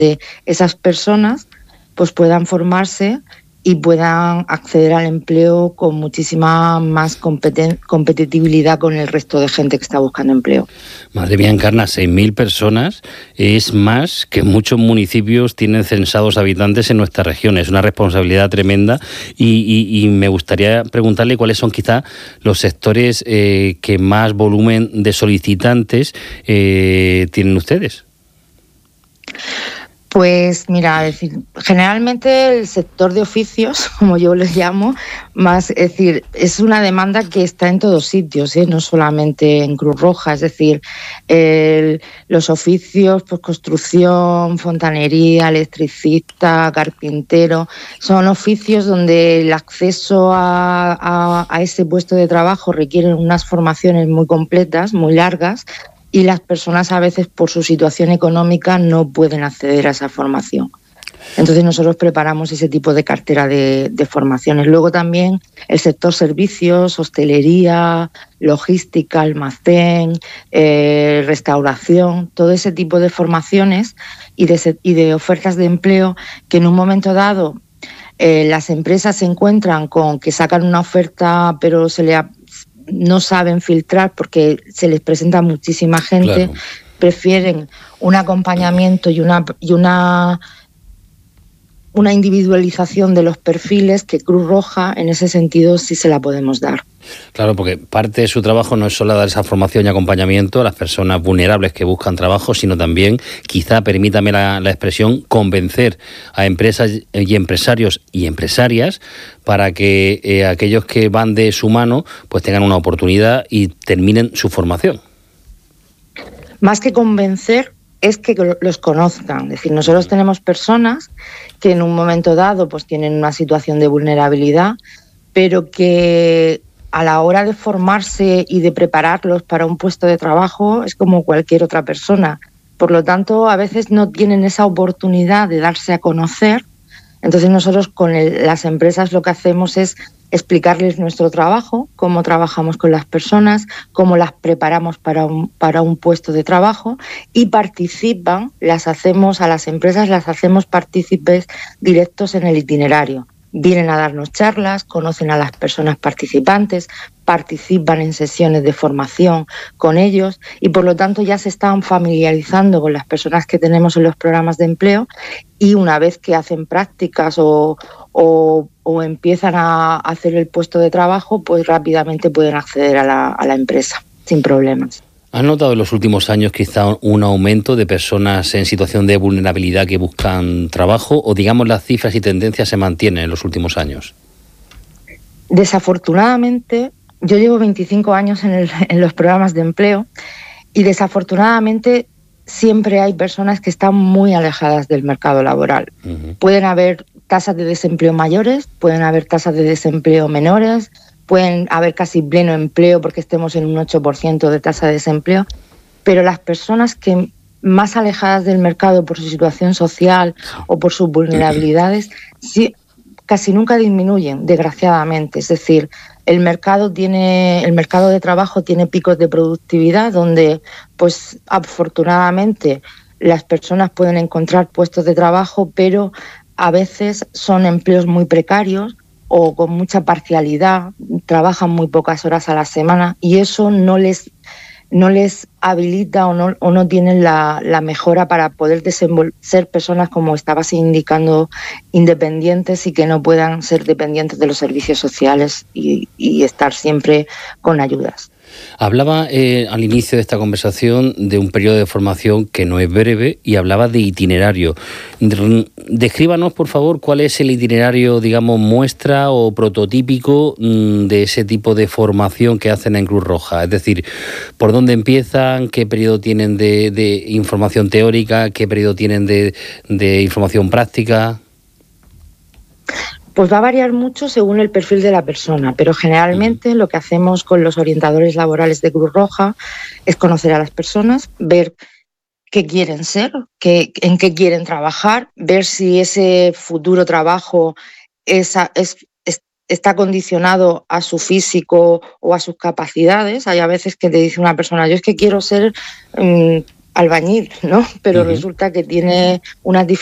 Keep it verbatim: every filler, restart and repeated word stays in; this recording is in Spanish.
esas personas pues puedan formarse y puedan acceder al empleo con muchísima más competen- competitividad con el resto de gente que está buscando empleo. Madre mía, Encarna, seis mil personas es más que muchos municipios tienen censados habitantes en nuestra región. Es una responsabilidad tremenda y, y, y me gustaría preguntarle cuáles son quizá los sectores eh, que más volumen de solicitantes eh, tienen ustedes. Pues mira, es decir, generalmente el sector de oficios, como yo les llamo, más, es decir, es una demanda que está en todos sitios, ¿eh? No solamente en Cruz Roja, es decir, el, los oficios, pues construcción, fontanería, electricista, carpintero, son oficios donde el acceso a, a, a ese puesto de trabajo requiere unas formaciones muy completas, muy largas, y las personas a veces por su situación económica no pueden acceder a esa formación. Entonces nosotros preparamos ese tipo de cartera de, de formaciones. Luego también el sector servicios, hostelería, logística, almacén, eh, restauración, todo ese tipo de formaciones y de, y de ofertas de empleo que en un momento dado eh, las empresas se encuentran con que sacan una oferta pero se le ha, no saben filtrar porque se les presenta muchísima gente, claro. Prefieren un acompañamiento y una, y una, una individualización de los perfiles que Cruz Roja, en ese sentido, sí se la podemos dar. Claro, porque parte de su trabajo no es solo dar esa formación y acompañamiento a las personas vulnerables que buscan trabajo, sino también, quizá, permítame la, la expresión, convencer a empresas y empresarios y empresarias para que eh, aquellos que van de su mano pues tengan una oportunidad y terminen su formación. Más que convencer, es que los conozcan. Es decir, nosotros tenemos personas que en un momento dado pues tienen una situación de vulnerabilidad, pero que a la hora de formarse y de prepararlos para un puesto de trabajo es como cualquier otra persona. Por lo tanto, a veces no tienen esa oportunidad de darse a conocer. Entonces nosotros con el, las empresas lo que hacemos es explicarles nuestro trabajo, cómo trabajamos con las personas, cómo las preparamos para un, para un puesto de trabajo y participan, las hacemos a las empresas, las hacemos partícipes directos en el itinerario. Vienen a darnos charlas, conocen a las personas participantes, participan en sesiones de formación con ellos y por lo tanto ya se están familiarizando con las personas que tenemos en los programas de empleo y una vez que hacen prácticas o, o, o empiezan a hacer el puesto de trabajo, pues rápidamente pueden acceder a la, a la empresa sin problemas. ¿Has notado en los últimos años quizá un aumento de personas en situación de vulnerabilidad que buscan trabajo o digamos las cifras y tendencias se mantienen en los últimos años? Desafortunadamente, yo llevo veinticinco años en, el, en los programas de empleo y desafortunadamente siempre hay personas que están muy alejadas del mercado laboral. Uh-huh. Pueden haber tasas de desempleo mayores, pueden haber tasas de desempleo menores, pueden haber casi pleno empleo porque estemos en un ocho por ciento de tasa de desempleo, pero las personas que más alejadas del mercado por su situación social o por sus vulnerabilidades, sí, casi nunca disminuyen, desgraciadamente. Es decir, el mercado tiene, el mercado de trabajo tiene picos de productividad donde, pues, afortunadamente, las personas pueden encontrar puestos de trabajo, pero a veces son empleos muy precarios o con mucha parcialidad, trabajan muy pocas horas a la semana y eso no les, no les habilita o no, o no tienen la, la mejora para poder desenvol- ser personas, como estabas indicando, independientes y que no puedan ser dependientes de los servicios sociales y, y estar siempre con ayudas. Hablaba eh, al inicio de esta conversación de un periodo de formación que no es breve y hablaba de itinerario. Descríbanos, por favor, cuál es el itinerario, digamos, muestra o prototípico mmm, de ese tipo de formación que hacen en Cruz Roja. Es decir, por dónde empiezan, qué periodo tienen de, de información teórica, qué periodo tienen de, de información práctica. Pues va a variar mucho según el perfil de la persona, pero generalmente lo que hacemos con los orientadores laborales de Cruz Roja es conocer a las personas, ver qué quieren ser, qué, en qué quieren trabajar, ver si ese futuro trabajo es, es, es, está condicionado a su físico o a sus capacidades. Hay a veces que te dice una persona, yo es que quiero ser... Mmm, albañil, ¿no? Pero Uh-huh. resulta que tiene unas dificultades